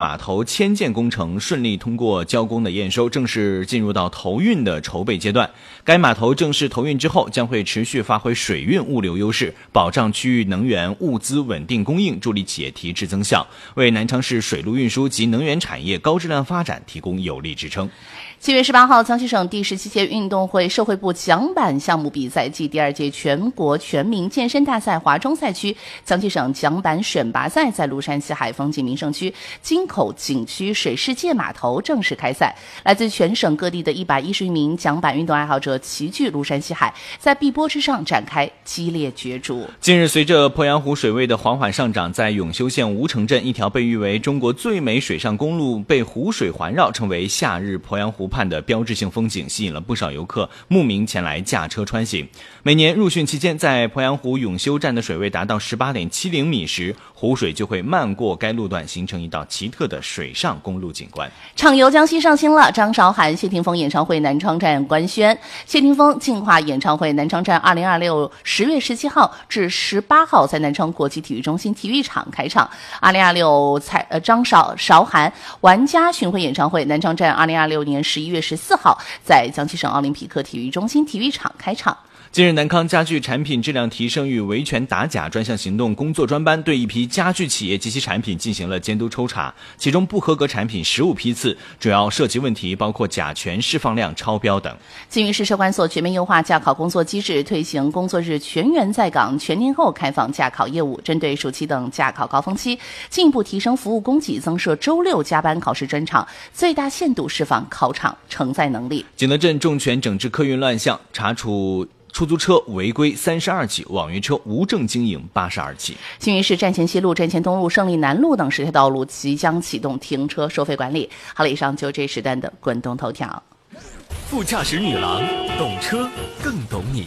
码头迁建工程顺利通过交工的验收，正式进入到投运的筹备阶段。该码头正式投运之后，将会持续发挥水运物流优势，保障区域能源物资稳定供应，助力企业提质增效，为南昌市水陆运输及能源产业高质量发展提供有力支撑。 7月18号，江西省第17届运动会社会部桨板项目比赛暨第2届全国全民健身大赛华中赛区江西省桨板选拔赛在庐山西海风景名胜区金口景区水世界码头正式开赛。来自全省各地的110余名桨板运动爱好者齐聚庐山西海，在碧波之上展开激烈角逐。 近日，随着鄱阳湖水位的缓缓上涨，在永修县吴城镇一条被誉为中国最美水上公路被湖水环绕，成为夏日鄱阳湖畔的标志性风景，吸引了不少游客慕名前来驾车穿行。每年入汛期间，在鄱阳湖永修站的水位达到18.70米时，湖水就会漫过该路段，形成一道奇特的水上公路景观。 畅游江西上新了，张韶涵、谢霆锋演唱会南昌站官宣。谢霆锋净化演唱会南昌站2026 10月17号至18号在南昌国际体育中心体育场开场。2026张韶涵玩家巡回演唱会南昌站2026年11月14号在江西省奥林匹克体育中心体育场开场。 近日，南康家具产品质量提升与维权打假专项行动工作专班对一批家具企业及其产品进行了监督抽查，其中不合格产品15批次，主要涉及问题包括甲醛释放量超标等。 金鱼市社管所全面优化驾考工作机制，推行工作日全员在岗，全年后开放驾考业务，针对暑期等驾考高峰期，进一步提升服务供给，增设周6加班考试专场，最大限度释放考场承载能力。 景德镇重拳整治客运乱象，查处出租车违规32起，网约车无证经营82起。 新余市站前西路、站前东路、胜利南路等10条道路即将启动停车收费管理。好了，以上就这时段的滚动头条。 副驾驶女郎，懂车更懂你。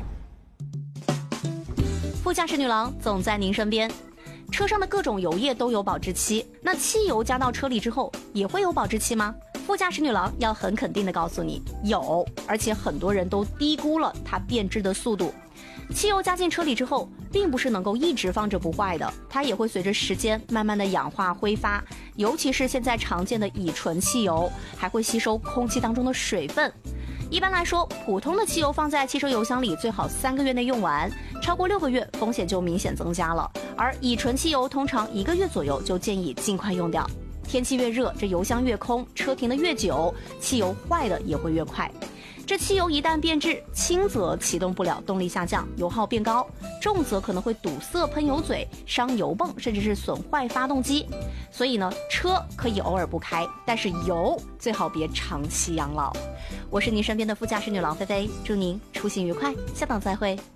副驾驶女郎总在您身边。车上的各种油液都有保质期，那汽油加到车里之后也会有保质期吗？副驾驶女郎要很肯定地告诉你，有，而且很多人都低估了它变质的速度。汽油加进车里之后，并不是能够一直放着不坏的，它也会随着时间慢慢的氧化挥发，尤其是现在常见的乙醇汽油，还会吸收空气当中的水分。一般来说，普通的汽油放在汽车油箱里最好3个月内用完，超过6个月风险就明显增加了。而乙醇汽油通常1个月左右就建议尽快用掉。天气越热，这油箱越空，车停得越久，汽油坏的也会越快。这汽油一旦变质，轻则启动不了，动力下降，油耗变高，重则可能会堵塞喷油嘴，伤油泵，甚至是损坏发动机。所以呢，车可以偶尔不开，但是油最好别长期养老。我是您身边的副驾驶女郎菲菲，祝您出行愉快，下档再会。